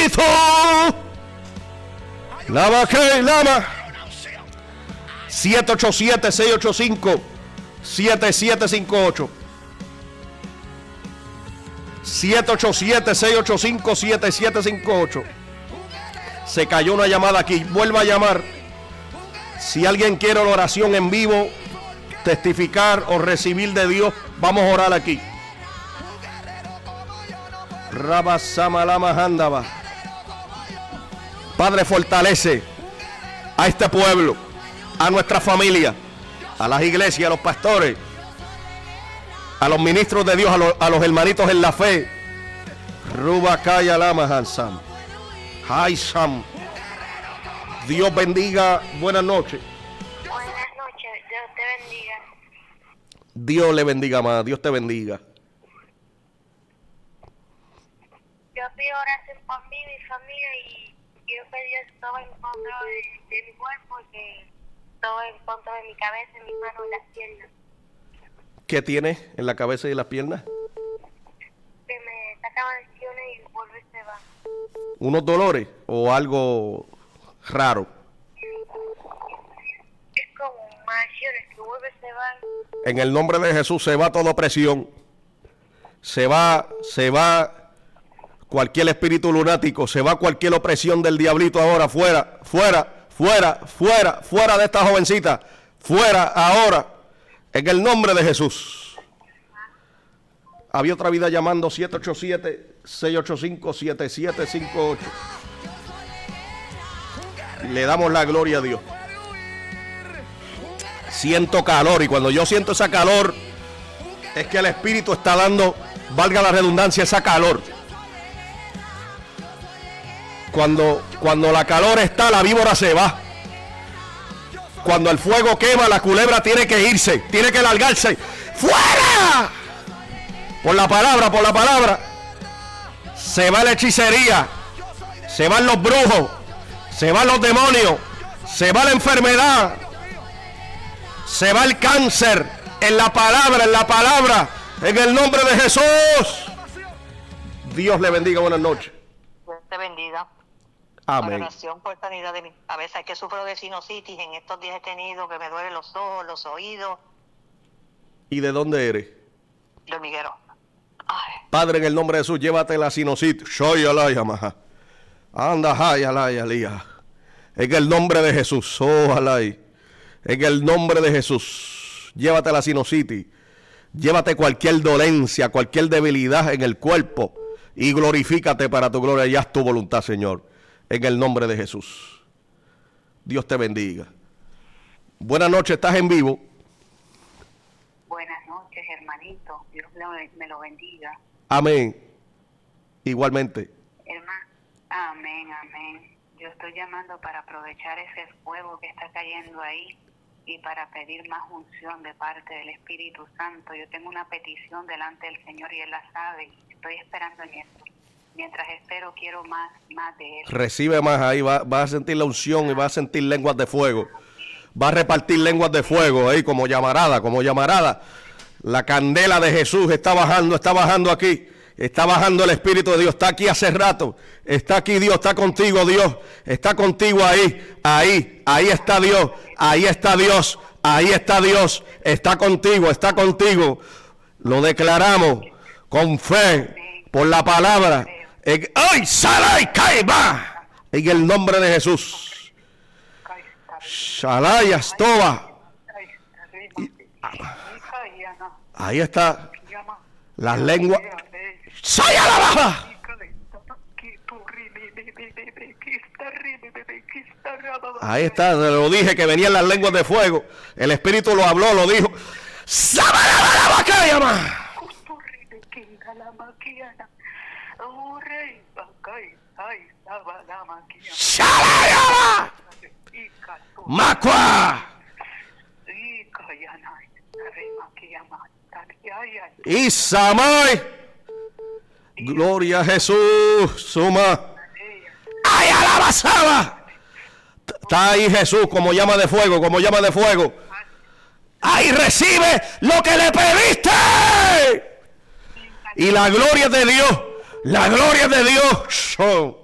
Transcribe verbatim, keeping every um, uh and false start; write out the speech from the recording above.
Espíritu. Lama que lama. siete ocho siete, seis ocho cinco, siete siete cinco ocho. siete ocho siete, seis ocho cinco, siete siete cinco ocho. Se cayó una llamada aquí. Vuelva a llamar. Si alguien quiere la oración en vivo, testificar o recibir de Dios, vamos a orar aquí. Rabasamalama Handaba. Padre, fortalece a este pueblo, a nuestra familia, a las iglesias, a los pastores, a los ministros de Dios, a los, a los hermanitos en la fe. Rubakaya Lama Hansam. Haisam. Dios bendiga. Buenas noches. Buenas noches. Dios te bendiga. Dios le bendiga más. Dios te bendiga. Yo pido oración por mí y mi familia y quiero que Dios tome en contra de, de mi cuerpo y que tome en contra de mi cabeza, mis manos y las piernas. ¿Qué tiene en la cabeza y en las piernas? Que me saca maldiciones y vuelve y se va. ¿Unos dolores o algo raro? Es como maldiciones que vuelve y se van. En el nombre de Jesús se va toda opresión. Se va, se va cualquier espíritu lunático, se va cualquier opresión del diablito ahora, fuera, fuera, fuera, fuera, fuera de esta jovencita, fuera ahora, en el nombre de Jesús. Había otra vida llamando siete ocho siete, seis ocho cinco, siete siete cinco ocho. Le damos la gloria a Dios. Siento calor y cuando yo siento esa calor es que el Espíritu está dando, valga la redundancia, esa calor. Cuando, cuando la calor está, la víbora se va. Cuando el fuego quema, la culebra tiene que irse, tiene que largarse. ¡Fuera! Por la palabra, por la palabra. Se va la hechicería, se van los brujos, se van los demonios, se va la enfermedad, se va el cáncer. En la palabra, en la palabra, en el nombre de Jesús. Dios le bendiga, buenas noches. Dios te bendiga. Amén. Oración por sanidad de mi cabeza. Es que sufro de sinusitis. En estos días he tenido que me duelen los ojos, los oídos. ¿Y de dónde eres? De hormiguero. Ay. Padre, en el nombre de Jesús, llévate la sinusitis. Soy alaya, maja. Anda, ay, alaya, alía. En el nombre de Jesús. Oh, alay. En el nombre de Jesús. Llévate la sinusitis. Llévate cualquier dolencia, cualquier debilidad en el cuerpo. Y glorifícate para tu gloria y haz tu voluntad, Señor. En el nombre de Jesús. Dios te bendiga. Buenas noches, estás en vivo. Buenas noches, hermanito. Dios me lo bendiga. Amén. Igualmente. Hermano, amén, amén. Yo estoy llamando para aprovechar ese fuego que está cayendo ahí y para pedir más unción de parte del Espíritu Santo. Yo tengo una petición delante del Señor y Él la sabe y estoy esperando en esto. Mientras espero, quiero más, más de Él. Recibe más ahí, va, va a sentir la unción y va a sentir lenguas de fuego. Va a repartir lenguas de fuego ahí como llamarada, como llamarada. La candela de Jesús está bajando, está bajando aquí. Está bajando el Espíritu de Dios, está aquí hace rato. Está aquí Dios, está contigo Dios. Está contigo ahí, ahí, ahí está Dios. Ahí está Dios, ahí está Dios. Está contigo, está contigo. Lo declaramos con fe, por la palabra. En, ¡ay! ¡Sala y cae! ¡Va! En el nombre de Jesús. Shalaya Estoba. Ahí está. Las lenguas. ¡Saya la baja! Ahí está, se lo dije que venían las lenguas de fuego. El Espíritu lo habló, lo dijo. ¡Shalaya! ¡Macua! ¡Isamay! ¡Gloria a Jesús! ¡Suma! ¡Ay, alabazaba! Está ahí Jesús como llama de fuego, como llama de fuego. ¡Ahí recibe lo que le pediste! Y la gloria de Dios, la gloria de Dios.